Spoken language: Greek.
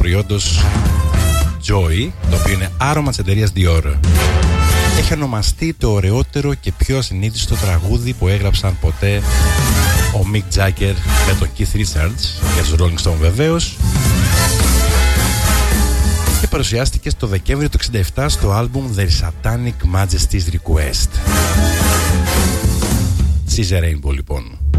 προϊόντος Joy, το οποίο είναι άρωμα της εταιρείας Dior. Έχει ονομαστεί το ωραιότερο και πιο ασυνήθιστο τραγούδι που έγραψαν ποτέ ο Mick Jagger με τον Keith Richards για τους Rolling Stone βεβαίως, και παρουσιάστηκε στο Δεκέμβριο του 1967 στο άλμπουμ The Satanic Majesty's Request. Caesar Rainbow λοιπόν.